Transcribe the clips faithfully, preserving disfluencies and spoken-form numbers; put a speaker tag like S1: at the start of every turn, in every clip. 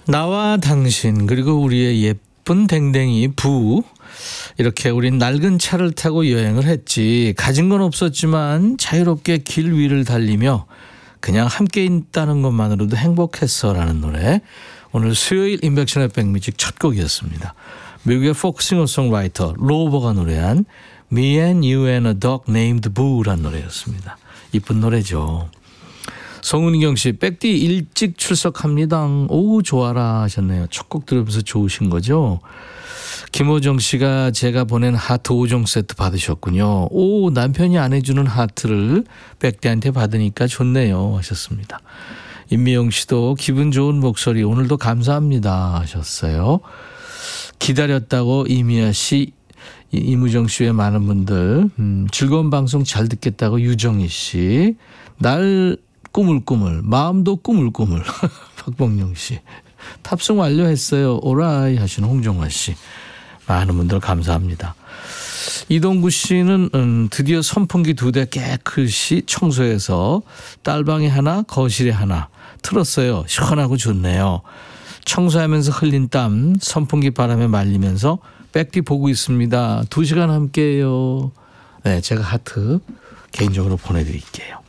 S1: 나와 당신 그리고 우리의 예쁜 댕댕이 부, 이렇게 우린 낡은 차를 타고 여행을 했지. 가진 건 없었지만 자유롭게 길 위를 달리며 그냥 함께 있다는 것만으로도 행복했어 라는 노래, 오늘 수요일 인백션의 백뮤직 첫 곡이었습니다. 미국의 포크 싱어송라이터 로버가 노래한 Me and You and a Dog Named Boo라는 노래였습니다. 이쁜 노래죠. 송은경 씨, 백디 일찍 출석합니다. 오, 좋아라 하셨네요. 첫 곡 들으면서 좋으신 거죠? 김호정 씨가 제가 보낸 하트 오 종 세트 받으셨군요. 오, 남편이 안 해주는 하트를 백디한테 받으니까 좋네요 하셨습니다. 임미영 씨도 기분 좋은 목소리 오늘도 감사합니다 하셨어요. 기다렸다고 이미아 씨, 이무정 씨 외 많은 분들, 음, 즐거운 방송 잘 듣겠다고 유정희 씨, 날 꾸물꾸물 마음도 꾸물꾸물 박봉영 씨, 탑승 완료했어요 오라이 하시는 홍정화 씨, 많은 분들 감사합니다. 이동구 씨는 음, 드디어 선풍기 두 대 깨끗이 청소해서 딸방에 하나 거실에 하나 틀었어요. 시원하고 좋네요. 청소하면서 흘린 땀 선풍기 바람에 말리면서 백디 보고 있습니다. 두 시간 함께해요. 네, 제가 하트 개인적으로 보내드릴게요.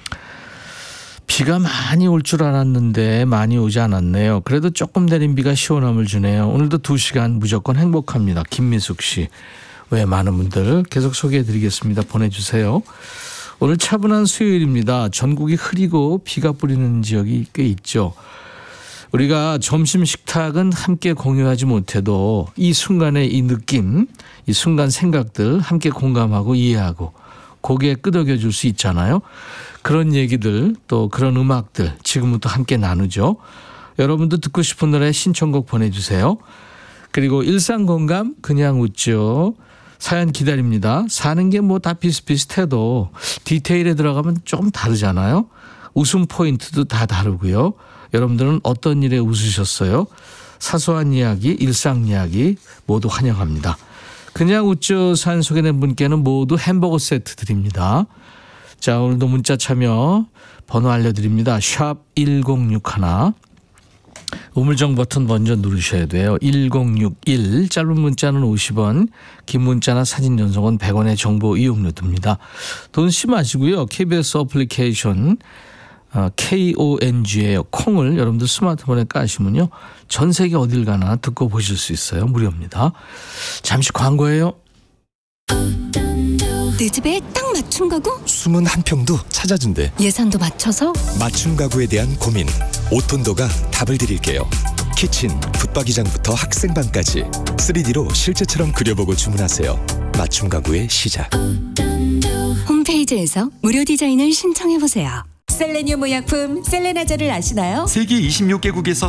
S1: 비가 많이 올 줄 알았는데 많이 오지 않았네요. 그래도 조금 내린 비가 시원함을 주네요. 오늘도 두 시간 무조건 행복합니다. 김미숙 씨 외 많은 분들 계속 소개해드리겠습니다. 보내주세요. 오늘 차분한 수요일입니다. 전국이 흐리고 비가 뿌리는 지역이 꽤 있죠. 우리가 점심 식탁은 함께 공유하지 못해도 이 순간의 이 느낌, 이 순간 생각들 함께 공감하고 이해하고 고개 끄덕여 줄 수 있잖아요. 그런 얘기들 또 그런 음악들 지금부터 함께 나누죠. 여러분도 듣고 싶은 노래 신청곡 보내주세요. 그리고 일상공감 그냥 웃죠. 사연 기다립니다. 사는 게 뭐 다 비슷비슷해도 디테일에 들어가면 좀 다르잖아요. 웃음 포인트도 다 다르고요. 여러분들은 어떤 일에 웃으셨어요? 사소한 이야기, 일상 이야기 모두 환영합니다. 그냥 웃죠 사연 소개된 분께는 모두 햄버거 세트 드립니다. 자, 오늘도 문자 참여 번호 알려드립니다. 샵 일공육일, 우물정 버튼 먼저 누르셔야 돼요. 일공육일, 짧은 문자는 오십 원, 긴 문자나 사진 전송은 백 원의 정보 이용료 듭니다. 돈 쓰지 마시고요. 케이비에스 어플리케이션 콩이에요. 콩을 여러분들 스마트폰에 까시면요, 전 세계 어딜 가나 듣고 보실 수 있어요. 무료입니다. 잠시 광고예요.
S2: 내 집에 딱 맞춤 가구?
S3: 숨은 한 평도 찾아준대.
S2: 예산도 맞춰서?
S3: 맞춤 가구에 대한 고민, 오톤도가 답을 드릴게요. 키친, 붙박이장부터 학생방까지 쓰리디로 실제처럼 그려보고 주문하세요. 맞춤 가구의 시작.
S2: 홈페이지에서 무료 디자인을 신청해보세요.
S4: 셀레니움 의약품 셀레나자를 아시나요?
S5: 세계 이십육 개국에서